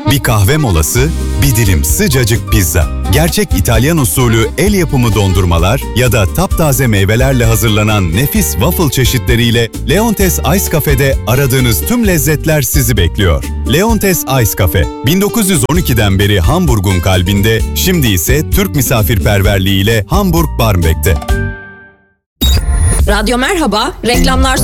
Bir kahve molası, bir dilim sıcacık pizza. Gerçek İtalyan usulü el yapımı dondurmalar ya da taptaze meyvelerle hazırlanan nefis waffle çeşitleriyle Leontes Ice Cafe'de aradığınız tüm lezzetler sizi bekliyor. Leontes Ice Cafe, 1912'den beri Hamburg'un kalbinde, şimdi ise Türk misafirperverliğiyle Hamburg Barmbek'te. Radyo Merhaba, reklamlar